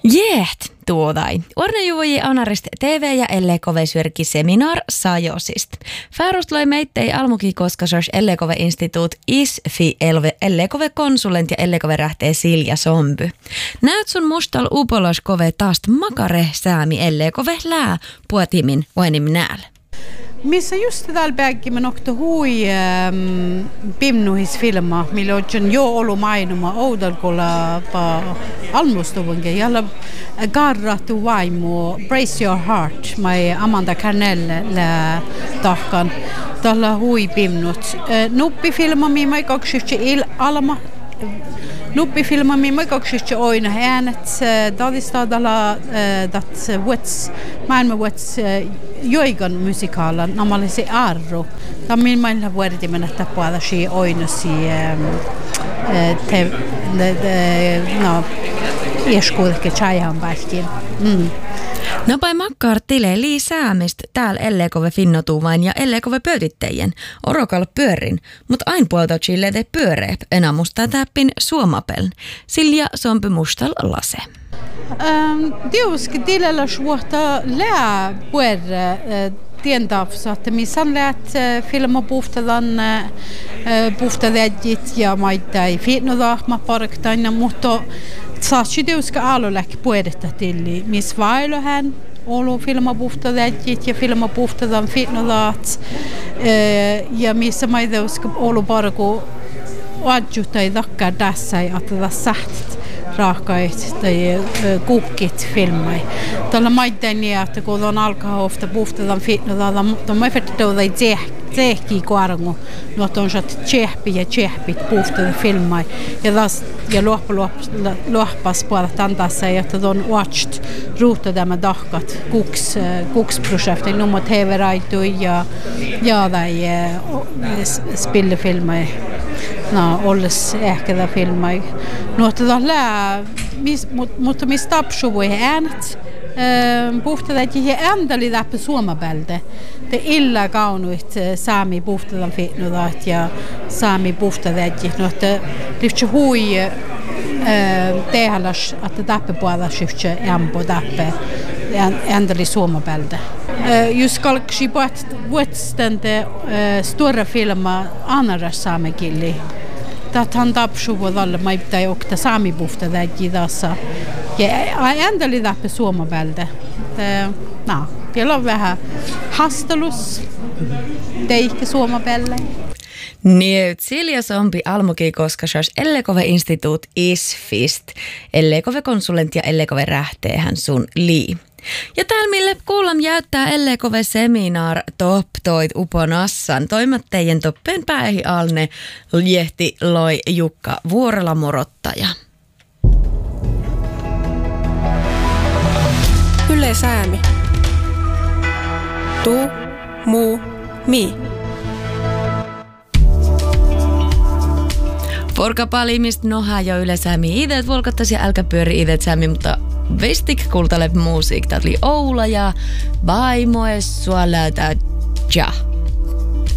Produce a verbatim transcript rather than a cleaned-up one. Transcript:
Jeht, tuodai. Orne juvoji anarist T V ja Ellekove syrki seminar sajosist. Färustloi meittei almuki koskasas Ellekove instituut isfi Ellekove konsulent ja Ellekove rähtee Silja Somby. Näyt sun mustal upolaskove taast makare säämi Ellekove lää puotimin oenim nääl. Missä just täällä päiväkin nokta hui ähm, pimnuhisfilma, millä on jo ollut mainuma oudalkolla pa almustuvunkin. Jalla garrattu vaimo Brace Your Heart, mai Amanda Carnelle lä tahkan. Tällä hui pimnut. Nuppifilma, mi mai kaksitsi il alma. Nuppifilma, mi mai kaksitsi oina äänet. Dadista tällä dat vuots, maailman vuots joigan musikalla namallisi arru. Tämä min mailla vuodeti mennä tapuada si oinasi te no ieskuudeke chajan pähkin. Mm. Napai makkar tile lii säämist täällä Ellekove finnotuvain ja Ellekove pöytittejen orokal pyörin, mut ain puolta chille te pyöreep enä musta täppin suomapeln. Silja Somby mustal lase. Diuski tilellä suhta lää puerre tiendavsa, että missä on läht filma puhtadan puhtadedjit ja maittai fitnodahma parktaina, mutta saatsi diuski alulläki puedetta tilli, missä vailohän olu filma puhtadedjit ja filma puhtadan fitnodat ja missä maideuski olu parku adjutai takkar tässä, että tässä sähtit raakait tai kukkit filmai. Tällä maittain niin, että kun on alkaa ofta puhtadan fitnoda, mutta mä fettuuda ei tehki kuarangu, mutta on saat tsehpi ja tsehpit puhtadan filmai. Ja taas ja luoppa luoppas puolet antaa se, että on watched ruutta tämä dahkat kuks kuksprojekti numma T V-raitu ja ja tai spillefilmai. No, olles ehkä tämä filmai. No, tätä lää, mutta mistä tapsuvui äänet, puhtada, että he ändali läpi suomapältä. Te illa kaunuit saami puhtadan fitnodat ja saami puhtada, että no, että lyhtsä hui tehallas, että täppä puolella syhtsä ämpö täppä ändali suomapältä. Just kalksi puhut vuotstänte stora filma anaras saamekilli. Tähän tapsuvuudelle mä pitää okta saami puhtada tässä. Ja ändali täppä suomapältä. No, siellä on vähän hastelus. Teikki suomapelle. Nyt Silja Somby almuki koskasas Ellekove instituut isfist. Ellekove konsulent ja Ellekove rähteehän sun lii. Ja täällä mille kuulam jäyttää Ellekove seminar top toit uponassan. Toimattejen toppen päähi alne liehti loi Jukka Vuorela morottaja. Yle Säämi. Tu, mu, mi. Vorkapalimist noha jo Yle Säämi idet volkattasi älkä pyöri idet Säämi, mutta vestik kultalep musiik. Tää oli Oula ja vaimoes sua läätää ja.